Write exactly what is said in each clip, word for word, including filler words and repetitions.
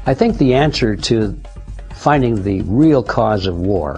I think the answer to finding the real cause of war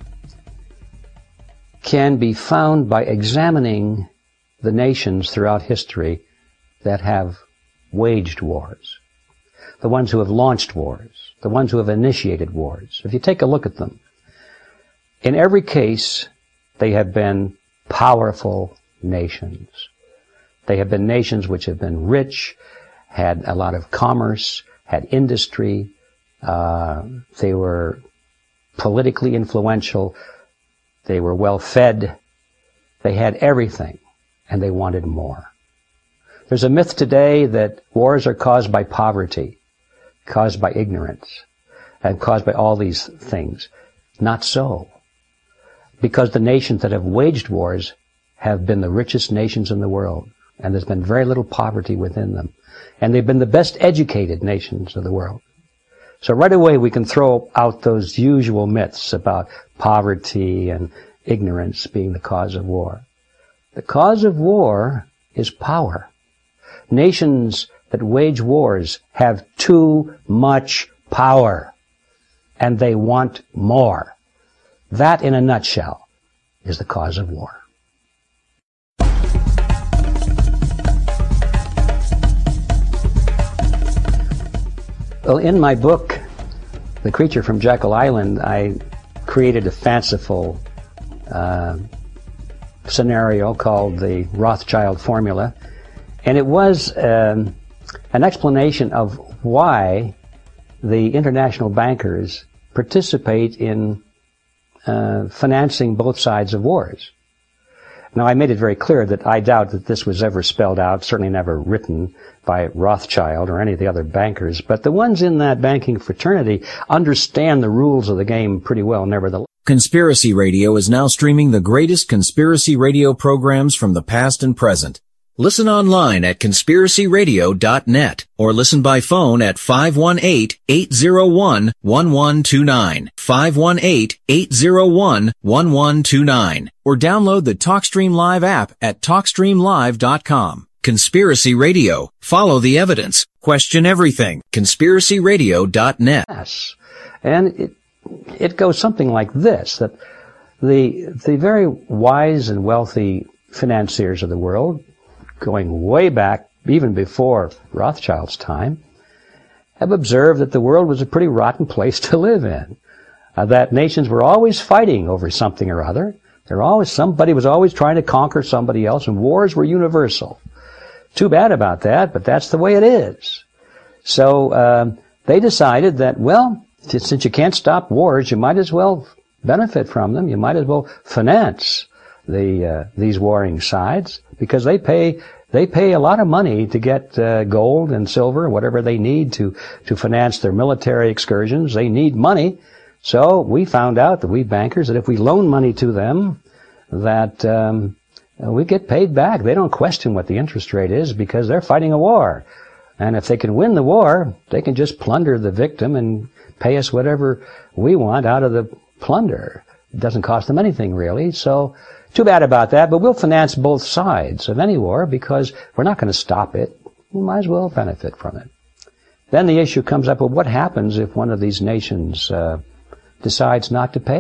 can be found by examining the nations throughout history that have waged wars, the ones who have launched wars, the ones who have initiated wars. If you take a look at them, in every case, they have been powerful nations. They have been nations which have been rich, had a lot of commerce, had industry, uh, they were politically influential, they were well fed, they had everything, and they wanted more. There's a myth today that wars are caused by poverty, caused by ignorance, and caused by all these things. Not so. Because the nations that have waged wars have been the richest nations in the world, and there's been very little poverty within them. And they've been the best educated nations of the world. So right away we can throw out those usual myths about poverty and ignorance being the cause of war. The cause of war is power. Nations that wage wars have too much power, and they want more. That, in a nutshell, is the cause of war. Well, in my book, The Creature from Jekyll Island, I created a fanciful uh, scenario called the Rothschild formula, and it was um, an explanation of why the international bankers participate in uh, financing both sides of wars. Now, I made it very clear that I doubt that this was ever spelled out, certainly never written by Rothschild or any of the other bankers, but the ones in that banking fraternity understand the rules of the game pretty well, nevertheless. Conspiracy Radio is now streaming the greatest conspiracy radio programs from the past and present. Listen online at conspiracy radio dot net or listen by phone at five one eight, eight zero one, one one two nine, five one eight, eight zero one, one one two nine, or download the TalkStream Live app at talk stream live dot com. Conspiracy Radio. Follow the evidence. Question everything. conspiracy radio dot net. Yes. And it, it goes something like this, that the, the very wise and wealthy financiers of the world, going way back, even before Rothschild's time, have observed that the world was a pretty rotten place to live in. Uh, that nations were always fighting over something or other. There always, somebody was always trying to conquer somebody else, and wars were universal. Too bad about that, but that's the way it is. So um, they decided that, well, since you can't stop wars, you might as well benefit from them. You might as well finance the uh, these warring sides, because they pay they pay a lot of money to get uh, gold and silver, whatever they need to to finance their military excursions. They need money. So we found out, that we bankers, that if we loan money to them, that um, we get paid back. They don't question what the interest rate is, because they're fighting a war. And if they can win the war, they can just plunder the victim and pay us whatever we want out of the plunder. It doesn't cost them anything, really. So too bad about that, but we'll finance both sides of any war, because we're not going to stop it. We might as well benefit from it. Then the issue comes up, well, what happens if one of these nations uh, decides not to pay?